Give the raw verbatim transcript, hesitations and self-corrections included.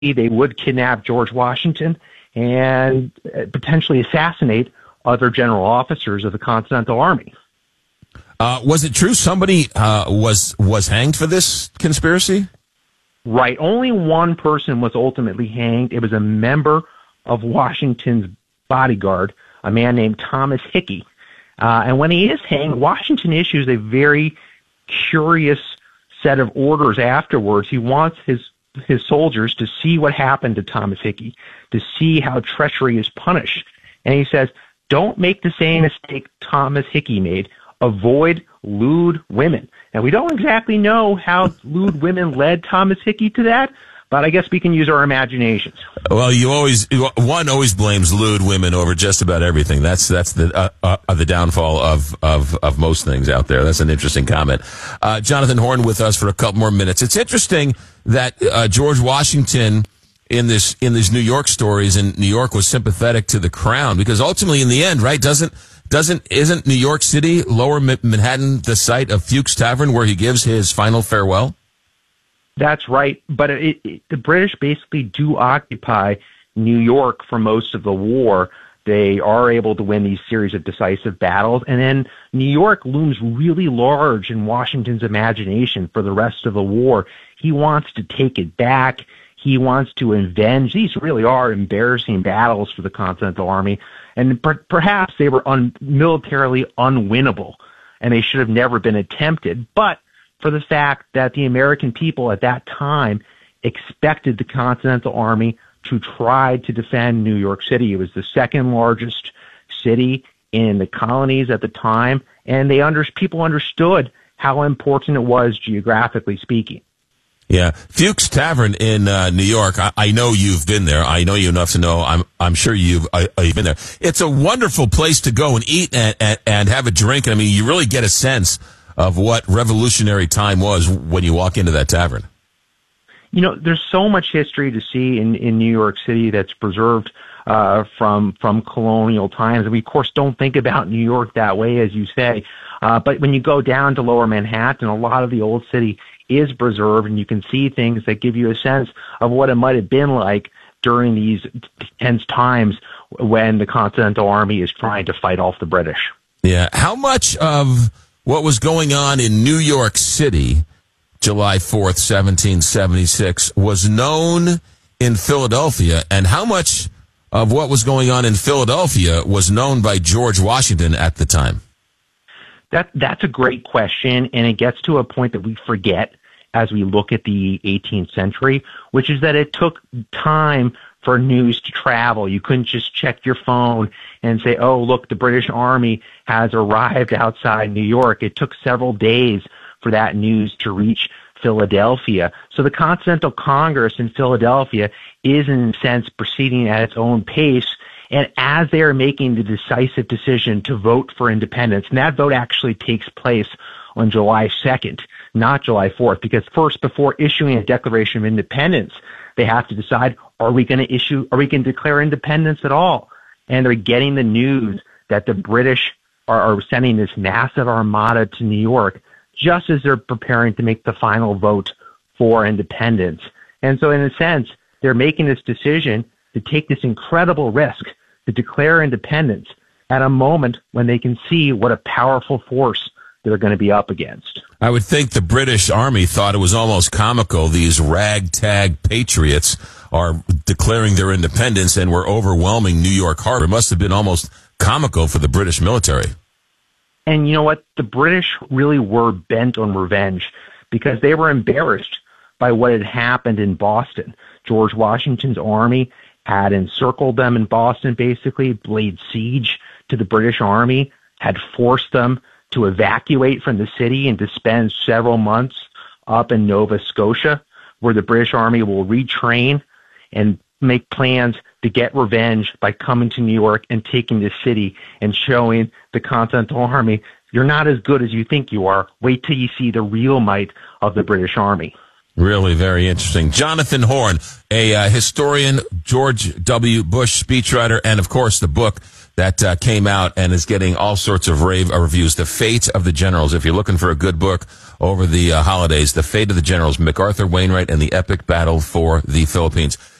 they would kidnap George Washington and potentially assassinate other general officers of the Continental Army. Uh, was it true somebody uh, was was hanged for this conspiracy? Right. Only one person was ultimately hanged. It was a member of Washington's bodyguard, a man named Thomas Hickey. Uh, and when he is hanged, Washington issues a very curious set of orders afterwards. He wants his his soldiers to see what happened to Thomas Hickey, to see how treachery is punished. And he says, don't make the same mistake Thomas Hickey made. Avoid lewd women. And we don't exactly know how lewd women led Thomas Hickey to that, but I guess we can use our imaginations. Well, you always one always blames lewd women over just about everything. That's that's the uh, uh, the downfall of, of of most things out there. That's an interesting comment. Uh, Jonathan Horn with us for a couple more minutes. It's interesting that uh, George Washington in this in these New York stories in New York was sympathetic to the crown, because ultimately in the end, right, doesn't doesn't isn't New York City, Lower Manhattan, the site of Fuchs Tavern where he gives his final farewell? That's right, but it, it, the British basically do occupy New York for most of the war. They are able to win these series of decisive battles, and then New York looms really large in Washington's imagination for the rest of the war. He wants to take it back. He wants to avenge. These really are embarrassing battles for the Continental Army, and per- perhaps they were un- militarily unwinnable, and they should have never been attempted, but for the fact that the American people at that time expected the Continental Army to try to defend New York City. It was the second largest city in the colonies at the time, and they under, people understood how important it was geographically speaking. Yeah, Fuchs Tavern in uh, New York. I, I know you've been there. I know you enough to know. I'm I'm sure you've uh, you've been there. It's a wonderful place to go and eat and, and, and have a drink. I mean, you really get a sense of what revolutionary time was when you walk into that tavern. You know, there's so much history to see in, in New York City that's preserved uh, from from colonial times. We, of course, don't think about New York that way, as you say. Uh, but when you go down to Lower Manhattan, a lot of the old city is preserved, and you can see things that give you a sense of what it might have been like during these tense times when the Continental Army is trying to fight off the British. Yeah. How much of what was going on in New York City, July fourth, seventeen seventy-six, was known in Philadelphia, and how much of what was going on in Philadelphia was known by George Washington at the time? That that's a great question, and it gets to a point that we forget as we look at the eighteenth century, which is that it took time for news to travel. You couldn't just check your phone and say, oh, look, the British Army has arrived outside New York. It took several days for that news to reach Philadelphia. So the Continental Congress in Philadelphia is, in a sense, proceeding at its own pace. And as they are making the decisive decision to vote for independence, and that vote actually takes place on July second, not July fourth, because first, before issuing a Declaration of Independence, they have to decide, are we going to issue, are we going to declare independence at all? And they're getting the news that the British are, are sending this massive armada to New York just as they're preparing to make the final vote for independence. And so in a sense, they're making this decision to take this incredible risk to declare independence at a moment when they can see what a powerful force they're going to be up against. I would think the British Army thought it was almost comical. These ragtag patriots are declaring their independence and were overwhelming New York Harbor. It must have been almost comical for the British military. And you know what? The British really were bent on revenge because they were embarrassed by what had happened in Boston. George Washington's army had encircled them in Boston, basically, laid siege to the British Army, had forced them to evacuate from the city and to spend several months up in Nova Scotia, where the British Army will retrain and make plans to get revenge by coming to New York and taking the city and showing the Continental Army, you're not as good as you think you are. Wait till you see the real might of the British Army. Really very interesting. Jonathan Horn, a uh, historian, George W. Bush speechwriter, and, of course, the book that uh, came out and is getting all sorts of rave uh, reviews. The Fate of the Generals. If you're looking for a good book over the uh, holidays, The Fate of the Generals, MacArthur Wainwright and the Epic Battle for the Philippines.